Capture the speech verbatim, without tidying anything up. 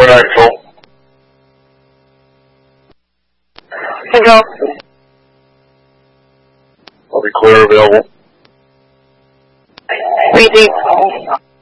Axel. Hey, Joe. I'll be clear available. What do you think?